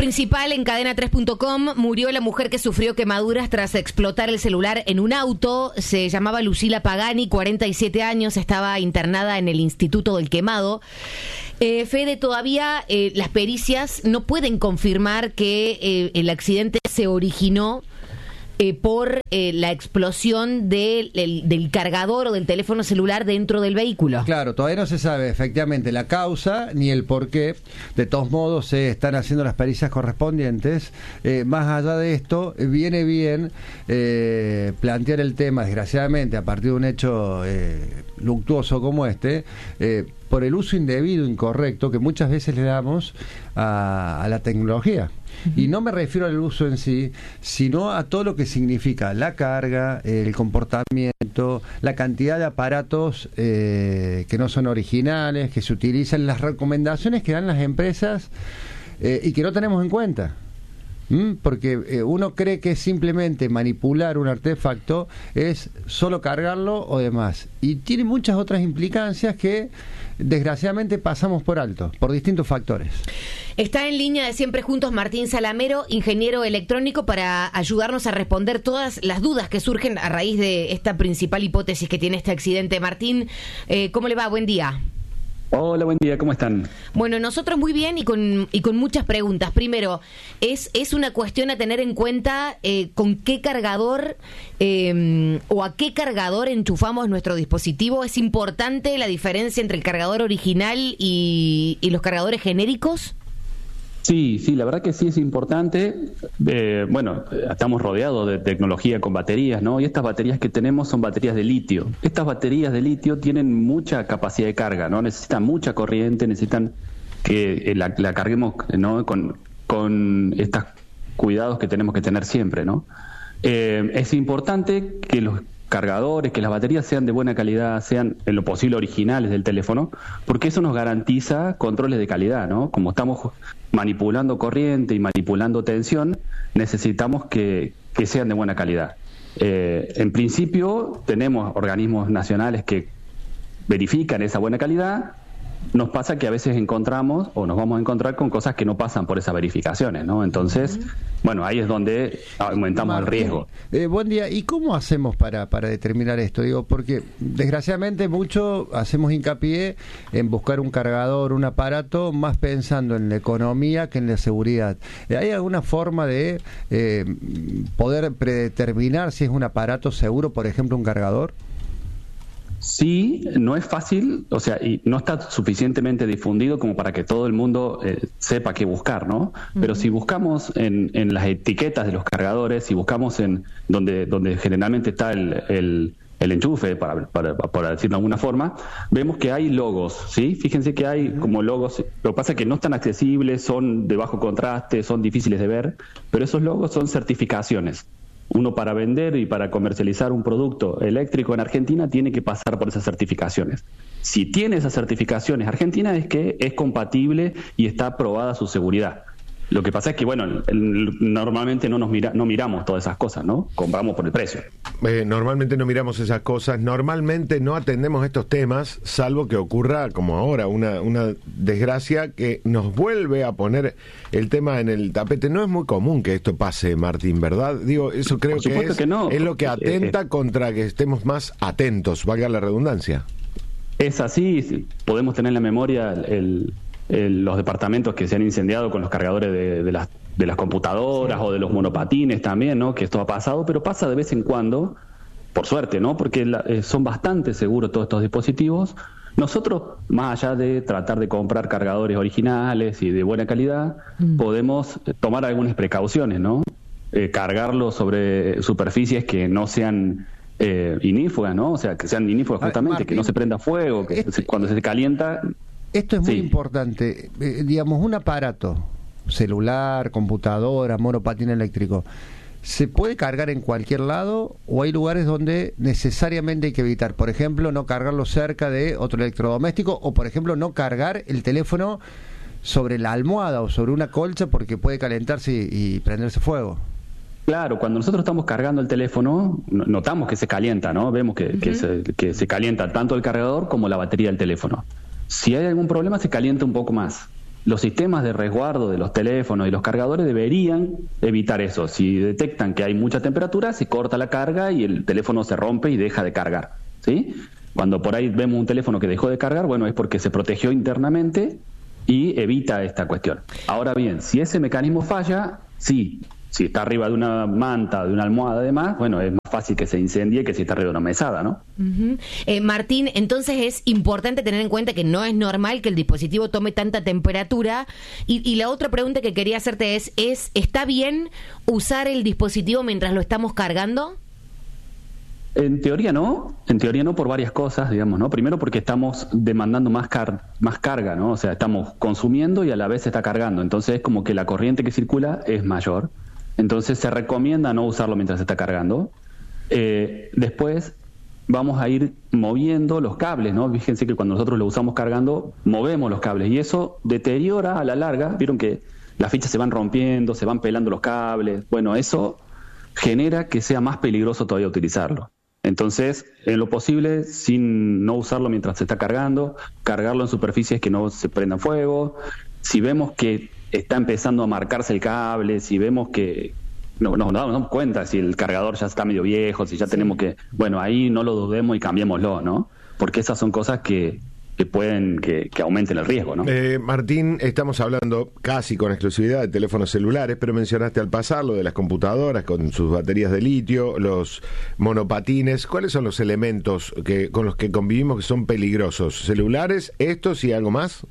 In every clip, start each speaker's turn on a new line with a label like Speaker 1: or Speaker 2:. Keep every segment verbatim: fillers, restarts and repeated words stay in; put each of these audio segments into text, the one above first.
Speaker 1: principal en cadena tres punto com, murió la mujer que sufrió quemaduras tras explotar el celular en un auto. Se llamaba Lucila Pagani, cuarenta y siete años, estaba internada en el Instituto del Quemado. Eh, Fede, todavía eh, las pericias no pueden confirmar que eh, el accidente se originó Eh, por eh, la explosión de, el, del cargador o del teléfono celular dentro del vehículo.
Speaker 2: Claro, todavía no se sabe efectivamente la causa ni el por qué. De todos modos, se eh, están haciendo las pericias correspondientes. Eh, más allá de esto, viene bien eh, plantear el tema, desgraciadamente, a partir de un hecho eh, luctuoso como este, eh, por el uso indebido, incorrecto, que muchas veces le damos a, a la tecnología. Y no me refiero al uso en sí, sino a todo lo que significa la carga, el comportamiento, la cantidad de aparatos eh, que no son originales, que se utilizan, las recomendaciones que dan las empresas eh, y que no tenemos en cuenta. ¿Mm? Porque eh, uno cree que simplemente manipular un artefacto es solo cargarlo o demás. Y tiene muchas otras implicancias que desgraciadamente pasamos por alto, por distintos factores.
Speaker 1: Está en línea de Siempre Juntos Martín Salamero, ingeniero electrónico, para ayudarnos a responder todas las dudas que surgen a raíz de esta principal hipótesis que tiene este accidente. Martín, eh, ¿cómo le va? Buen día.
Speaker 3: Hola, buen día, ¿cómo están?
Speaker 1: Bueno, nosotros muy bien y con y con muchas preguntas. Primero, ¿es es una cuestión a tener en cuenta eh, con qué cargador eh, o a qué cargador enchufamos nuestro dispositivo? ¿Es importante la diferencia entre el cargador original y, y los cargadores genéricos?
Speaker 3: Sí, sí, la verdad que sí es importante. Eh, bueno, estamos rodeados de tecnología con baterías, ¿no? Y estas baterías que tenemos son baterías de litio. Estas baterías de litio tienen mucha capacidad de carga, ¿no? Necesitan mucha corriente, necesitan que la, la carguemos, ¿no? Con, con estos cuidados que tenemos que tener siempre, ¿no? Eh, es importante que los cargadores, que las baterías sean de buena calidad, sean en lo posible originales del teléfono, porque eso nos garantiza controles de calidad, ¿no? Como estamos manipulando corriente y manipulando tensión, necesitamos que, que sean de buena calidad. Eh, en principio, tenemos organismos nacionales que verifican esa buena calidad. Nos pasa que a veces encontramos o nos vamos a encontrar con cosas que no pasan por esas verificaciones, ¿no? Entonces, uh-huh. bueno, ahí es donde aumentamos Martín, el riesgo.
Speaker 2: Eh, buen día. ¿Y cómo hacemos para, para determinar esto? Digo, porque desgraciadamente mucho hacemos hincapié en buscar un cargador, un aparato, más pensando en la economía que en la seguridad. ¿Hay alguna forma de eh, poder predeterminar si es un aparato seguro, por ejemplo, un cargador?
Speaker 3: Sí, no es fácil, o sea, y no está suficientemente difundido como para que todo el mundo eh, sepa qué buscar, ¿no? Pero uh-huh. si buscamos en, en las etiquetas de los cargadores, si buscamos en donde donde generalmente está el, el, el enchufe, para, para, para decirlo de alguna forma, vemos que hay logos, ¿sí? Fíjense que hay como logos, lo que pasa es que no están accesibles, son de bajo contraste, son difíciles de ver, pero esos logos son certificaciones. Uno, para vender y para comercializar un producto eléctrico en Argentina, tiene que pasar por esas certificaciones. Si tiene esas certificaciones Argentina, es que es compatible y está aprobada su seguridad. Lo que pasa es que, bueno, el, normalmente no nos mira, no miramos todas esas cosas, ¿no? Compramos por el precio.
Speaker 4: Eh, normalmente no miramos esas cosas, normalmente no atendemos estos temas, salvo que ocurra, como ahora, una, una desgracia que nos vuelve a poner el tema en el tapete. No es muy común que esto pase, Martín, ¿verdad? Digo, eso creo que es,
Speaker 3: que no.
Speaker 4: es lo que atenta eh, contra que estemos más atentos, valga la redundancia.
Speaker 3: Es así, podemos tener en la memoria el... El, los departamentos que se han incendiado con los cargadores de, de, las, de las computadoras sí. o de los monopatines también, ¿no? Que esto ha pasado, pero pasa de vez en cuando, por suerte, ¿no? Porque la, eh, son bastante seguros todos estos dispositivos. Nosotros, más allá de tratar de comprar cargadores originales y de buena calidad, mm. podemos tomar algunas precauciones, ¿no? Eh, cargarlos sobre superficies que no sean eh, inífugas, ¿no? O sea, que sean inífugas justamente, Martín, que no se prenda fuego, que este... cuando se calienta...
Speaker 2: Esto es muy
Speaker 3: sí.
Speaker 2: importante. Eh, digamos, un aparato, celular, computadora, monopatín eléctrico, ¿se puede cargar en cualquier lado o hay lugares donde necesariamente hay que evitar? Por ejemplo, no cargarlo cerca de otro electrodoméstico o, por ejemplo, no cargar el teléfono sobre la almohada o sobre una colcha porque puede calentarse y, y prenderse fuego.
Speaker 3: Claro, cuando nosotros estamos cargando el teléfono, notamos que se calienta, ¿no? Vemos que, uh-huh. que, se, que se calienta tanto el cargador como la batería del teléfono. Si hay algún problema, se calienta un poco más. los sistemas de resguardo de los teléfonos y los cargadores deberían evitar eso. Si detectan que hay mucha temperatura, se corta la carga y el teléfono se rompe y deja de cargar, ¿sí? Cuando por ahí vemos un teléfono que dejó de cargar, bueno, es porque se protegió internamente y evita esta cuestión. Ahora bien, si ese mecanismo falla, sí, si está arriba de una manta, de una almohada además, bueno, es más fácil que se incendie que si está arriba de una mesada, ¿no?
Speaker 1: Uh-huh. Eh, Martín, entonces es importante tener en cuenta que no es normal que el dispositivo tome tanta temperatura. Y, y la otra pregunta que quería hacerte es, es, ¿está bien usar el dispositivo mientras lo estamos cargando?
Speaker 3: En teoría no, en teoría no por varias cosas, digamos, ¿no? Primero porque estamos demandando más car- más carga, ¿no? O sea, estamos consumiendo y a la vez se está cargando, entonces es como que la corriente que circula es mayor. Entonces se recomienda no usarlo mientras se está cargando. Eh, después vamos a ir moviendo los cables, ¿no? Fíjense que cuando nosotros lo usamos cargando, movemos los cables y eso deteriora a la larga. Vieron que las fichas se van rompiendo, se van pelando los cables. Bueno, eso genera que sea más peligroso todavía utilizarlo. Entonces, en lo posible, sin no usarlo mientras se está cargando, cargarlo en superficies que no se prendan fuego. Si vemos que está empezando a marcarse el cable, si vemos que no, no, no nos damos cuenta si el cargador ya está medio viejo, si ya sí. tenemos que, bueno, ahí no lo dudemos y cambiémoslo, ¿no? Porque esas son cosas que, que pueden, que, que aumenten el riesgo, ¿no?
Speaker 4: Eh, Martín, estamos hablando casi con exclusividad de teléfonos celulares, pero mencionaste al pasar lo de las computadoras con sus baterías de litio, los monopatines. ¿Cuáles son los elementos que con los que convivimos que son peligrosos? ¿Celulares, estos y algo más?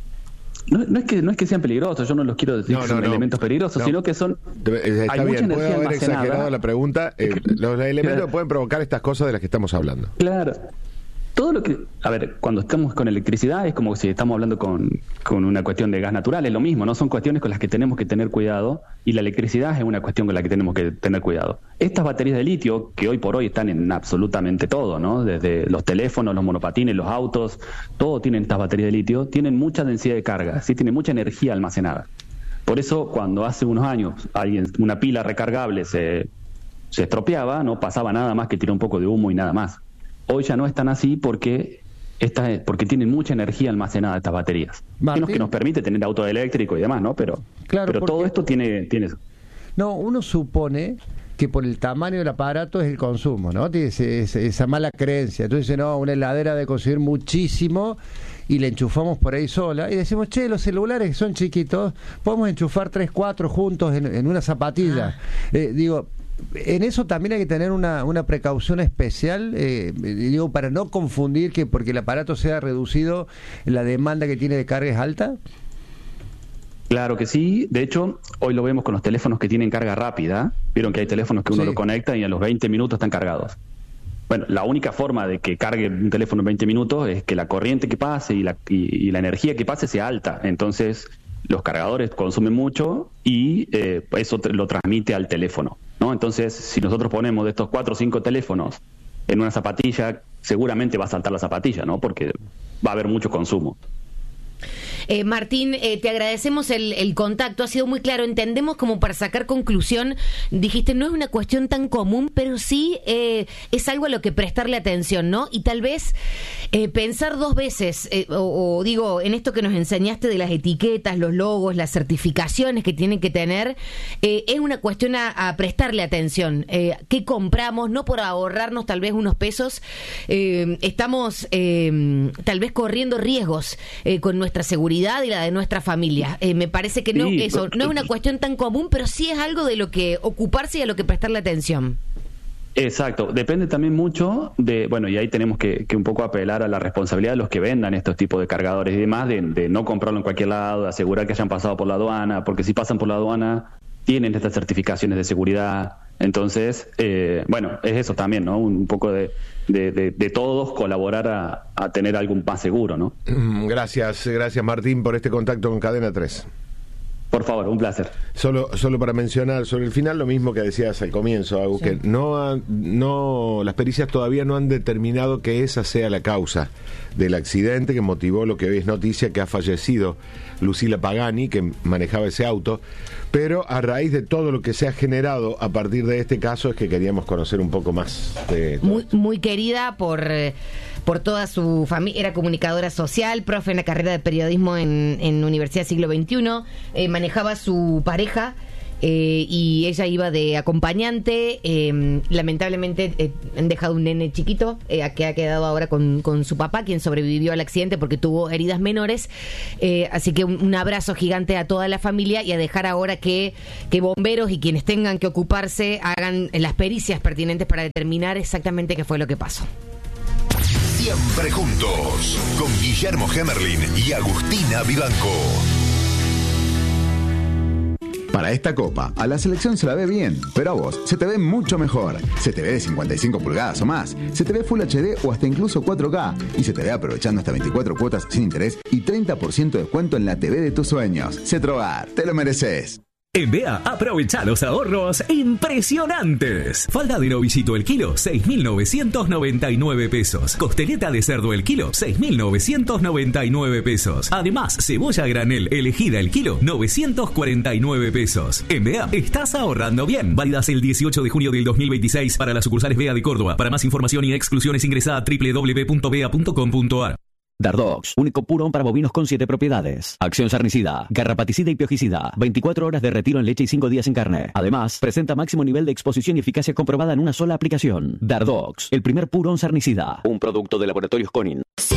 Speaker 3: No, no es que no es que sean peligrosos, yo no los quiero decir no, que son no, elementos peligrosos, no. sino que son
Speaker 4: Está
Speaker 3: hay
Speaker 4: bien,
Speaker 3: mucha
Speaker 4: puedo
Speaker 3: energía
Speaker 4: haber
Speaker 3: almacenada.
Speaker 4: exagerado la pregunta. Eh, los elementos claro. pueden provocar estas cosas de las que estamos hablando.
Speaker 3: Claro. Todo lo que, a ver, cuando estamos con electricidad es como si estamos hablando con, con una cuestión de gas natural, es lo mismo, ¿no? Son cuestiones con las que tenemos que tener cuidado y la electricidad es una cuestión con la que tenemos que tener cuidado. Estas baterías de litio, que hoy por hoy están en absolutamente todo, ¿no? Desde los teléfonos, los monopatines, los autos, todo tienen estas baterías de litio, tienen mucha densidad de carga, ¿sí? Tienen mucha energía almacenada. Por eso, cuando hace unos años alguien, una pila recargable se, se estropeaba, no pasaba nada más que tirar un poco de humo y nada más. Hoy ya no es tan así porque esta, porque tienen mucha energía almacenada estas baterías. Menos que nos permite tener auto eléctrico y demás, ¿no? Pero, claro, pero todo esto tiene, tiene eso.
Speaker 2: No, uno supone que por el tamaño del aparato es el consumo, ¿no? Tiene ese, ese, esa mala creencia. Entonces dice, no, una heladera debe consumir muchísimo y la enchufamos por ahí sola y decimos, che, los celulares que son chiquitos, podemos enchufar tres, cuatro juntos en, en una zapatilla. Ah. Eh, digo... En eso también hay que tener una, una precaución especial, eh, digo, para no confundir que porque el aparato sea reducido, la demanda que tiene de carga es alta.
Speaker 3: Claro que sí, de hecho, hoy lo vemos con los teléfonos que tienen carga rápida. Vieron que hay teléfonos que uno sí. lo conecta y a los veinte minutos están cargados. Bueno, la única forma de que cargue un teléfono en veinte minutos es que la corriente que pase y la, y, y la energía que pase sea alta. Entonces, los cargadores consumen mucho y eh, eso te, lo transmite al teléfono, ¿no? Entonces, si nosotros ponemos de estos cuatro o cinco teléfonos en una zapatilla, seguramente va a saltar la zapatilla, ¿no? Porque va a haber mucho consumo.
Speaker 1: Eh, Martín, eh, te agradecemos el, el contacto, ha sido muy claro, entendemos como para sacar conclusión, dijiste no es una cuestión tan común, pero sí eh, es algo a lo que prestarle atención, ¿no? Y tal vez eh, pensar dos veces, eh, o, o digo, en esto que nos enseñaste de las etiquetas, los logos, las certificaciones que tienen que tener, eh, es una cuestión a, a prestarle atención. Eh, ¿Qué compramos? No por ahorrarnos tal vez unos pesos, eh, estamos eh, tal vez corriendo riesgos eh, con nuestra seguridad y la de nuestra familia. Eh, me parece que no, sí, eso no es una cuestión tan común, pero sí es algo de lo que ocuparse y a lo que prestarle atención.
Speaker 3: Exacto, depende también mucho de, bueno, y ahí tenemos que, que un poco apelar a la responsabilidad de los que vendan estos tipos de cargadores y demás, de, de no comprarlo en cualquier lado, de asegurar que hayan pasado por la aduana, porque si pasan por la aduana tienen estas certificaciones de seguridad. Entonces, eh, bueno, es eso también, ¿no? Un poco de, de, de, de todos colaborar a, a tener algo más seguro, ¿no?
Speaker 4: Gracias, gracias Martín por este contacto con Cadena tres.
Speaker 3: Por favor, un placer.
Speaker 4: Solo, solo para mencionar sobre el final lo mismo que decías al comienzo, Agus, sí. que no, ha, no, las pericias todavía no han determinado que esa sea la causa del accidente que motivó lo que hoy es noticia, que ha fallecido Lucila Pagani, que manejaba ese auto, pero a raíz de todo lo que se ha generado a partir de este caso es que queríamos conocer un poco más de
Speaker 1: muy, muy querida por por toda su familia. Era comunicadora social, profe en la carrera de periodismo en, en Universidad Siglo veintiuno. Eh, manejaba su pareja. Eh, y ella iba de acompañante. Eh, lamentablemente eh, han dejado un nene chiquito eh, que ha quedado ahora con, con su papá, quien sobrevivió al accidente porque tuvo heridas menores. Eh, así que un, un abrazo gigante a toda la familia y a dejar ahora que, que bomberos y quienes tengan que ocuparse hagan las pericias pertinentes para determinar exactamente qué fue lo que pasó.
Speaker 5: Siempre juntos, con Guillermo Hemerlin y Agustina Vivanco.
Speaker 6: Para esta copa, a la selección se la ve bien, pero a vos se te ve mucho mejor. Se te ve de cincuenta y cinco pulgadas o más, se te ve Full H D o hasta incluso cuatro K, y se te ve aprovechando hasta veinticuatro cuotas sin interés y treinta por ciento de descuento en la T V de tus sueños. Cetrogar, te lo mereces.
Speaker 7: En B A aprovecha los ahorros impresionantes. Falda de novillito el kilo, seis mil novecientos noventa y nueve pesos. Costeleta de cerdo el kilo, seis mil novecientos noventa y nueve pesos. Además, cebolla granel elegida el kilo, novecientos cuarenta y nueve pesos. En B A estás ahorrando bien. Válidas el dieciocho de junio del dos mil veintiséis para las sucursales B A de Córdoba. Para más información y exclusiones ingresa a doble u doble u doble u punto b a punto com punto a r.
Speaker 8: Dardox, único purón para bovinos con siete propiedades. Acción sarnicida, garrapaticida y piojicida. veinticuatro horas de retiro en leche y cinco días en carne. Además, presenta máximo nivel de exposición y eficacia comprobada en una sola aplicación. Dardox, el primer purón sarnicida. Un producto de Laboratorios Conin.